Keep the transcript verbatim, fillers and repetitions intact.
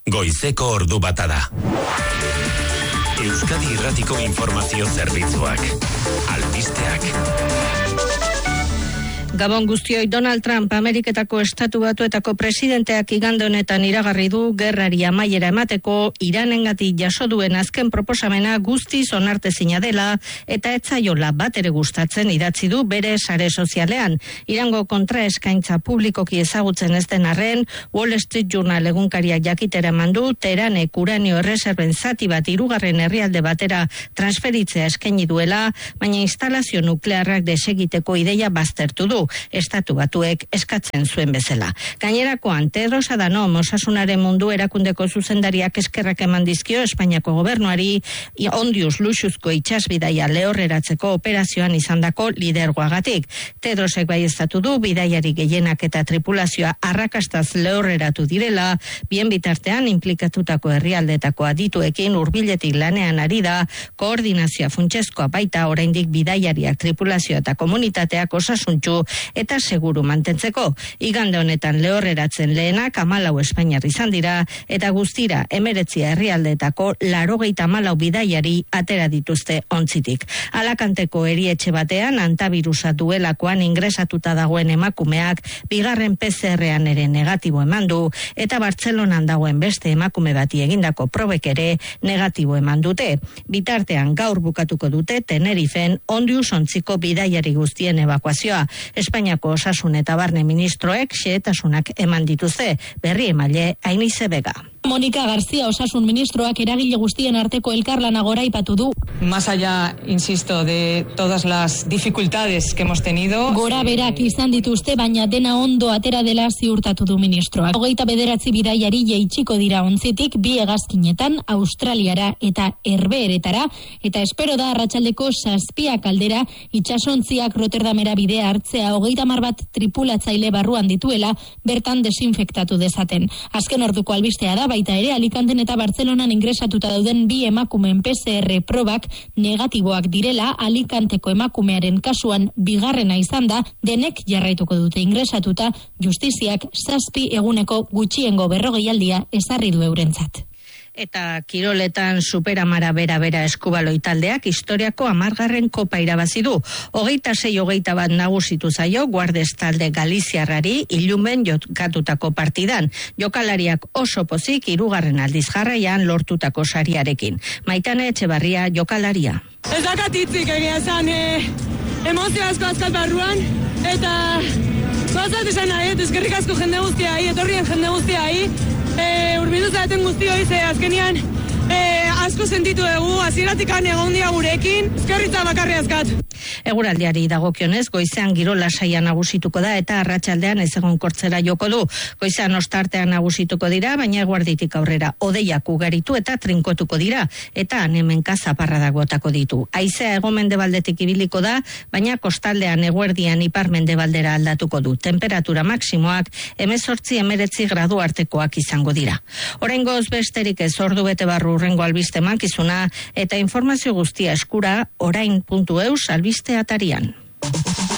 goizeko ordu bata da. Euskadi Irratiko Informazio Zerbitzuak. Albisteak. Gabon guztioi, Donald Trump, Ameriketako Estatu Batuetako presidenteak igande honetan iragarri du gerrari amaiera emateko Iranengatik jaso duen azken proposamena guztiz onartezina dela eta ez zaiola batere gustatzen idatzi du bere sare sozialean. Irango kontraeskaintza publikoki ezagutzen ez den arren, Wall Street Journal egunkariak jakitera emandu Teheranek uranio erreserben zati bat hirugarren herrialde batera transferitzea eskaini duela, baina instalazio nuklearrak desegiteko ideia baztertu du. Estatu Batuek eskatzen zuen bezala. Gainerakoan, Tedros Adhanom Osasunaren Mundu Erakundeko zuzendariak eskerrak eman dizkio Espainiako gobernuari ondiuz luxuzko itsasbidaia lehorreratzeko operazioan izandako lidergoagatik. Tedrosek baieztatu du bidaiari gehienak eta tripulazioa arrakastaz lehorreratu direla, bien bitartean inplikatutako herrialdetako adituekin hurbiletik lanean ari da, koordinazioa funtsezkoa baita oraindik bidaiariak, tripulazioa eta komunitateak osasuntsu eta seguru mantentzeko. Igande honetan lehorreratzen lehenak hamalau Espainiar izan dira eta guztira hemeretzia herrialdeetako laurogeita hamalau bidaiari atera dituzte ontzitik. Alakanteko erietxe batean antabirusa duelakoan ingresatuta dagoen emakumeak bigarren P C R-an ere negatibo eman du eta Bartzelonan dagoen beste emakume bati egindako probek ere negatibo eman dute. Bitartean gaur bukatuko dute Tenerifen ondiuz ontziko bidaiari guztien ebakuazioa. Espainiako Osasun eta Barne ministroek xehetasunak eman dituzte, berri emaile Ainize Bega. Mónica García, Osasun ministroak eragile guztien arteko elkarlana goraipatu du. Más allá, insisto, de todas las dificultades que hemos tenido. Gora berak izan dituzte, baina dena ondo atera dela ziurtatu du ministroak. Hogeita bederatzi bidaiari jaitsiko dira ontzitik, bi hegazkinetan, Australiara eta Herbeheretara, eta espero da arratsaldeko zazpiak aldera itsasontziak Rotterdamera bidea hartzea hogeita hamar bat tripulatzaile barruan dituela, bertan desinfektatu dezaten. Azken orduko albistea da, baita ere Alicanten eta Bartzelonan ingresatuta dauden bi emakumeen P C R probak negatiboak direla. Alicanteko emakumearen kasuan bigarrena izan da, denek jarraituko dute ingresatuta, justiziak zazpi eguneko gutxiengo berrogeialdia ezarri du eurentzat. Eta kiroletan Superamara bera-bera eskubaloi taldeak historiako hamargarren kopa irabazi du. Hogeita sei hogeita bat nagusitu zaio Guardes talde Galiziarrari ilumen jokatutako partidan. Jokalariak oso pozik hirugarren aldiz jarraian lortutako sariarekin. Maitane Etxebarria jokalaria. Ez dakat hitzik egia esan, eh, emozio asko azkat barruan, eta gozat esan nahi, eskerrik asko jende guztia ahi, etorrien jende guztia ahi, e, urbildu zaten guztioi, ze azkenian e, asko sentitu dugu, hasieratik egon dia gurekin, eskerritza bakarri azkat. Eguraldiari dagokionez, goizean giro lasaia nagusituko da eta arratsaldean ezegonkortzera joko du. Goizean ostartean nagusituko dira, baina eguerditik aurrera hodeiak ugaritu eta trinkotuko dira, eta hemenka zaparradak botako ditu. Haizea hego-mendebaldetik ibiliko da, baina kostaldean eguerdian ipar-mendebaldera aldatuko du. Temperatura maksimoak hemezortzi hemeretzi gradu artekoak izango dira. Oraingoz besterik ez, ordu bete barru hurrengo albiste mankizuna eta informazio guztia eskura orain puntu eus albiste atarian.